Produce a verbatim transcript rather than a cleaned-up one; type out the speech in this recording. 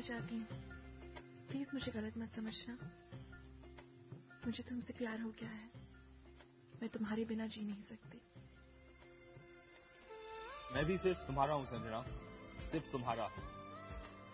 चाहती हूँ, प्लीज मुझे गलत मत समझना। मुझे तुमसे प्यार हो गया है, मैं तुम्हारे बिना जी नहीं सकती। मैं भी सिर्फ तुम्हारा हूँ संजना, सिर्फ तुम्हारा।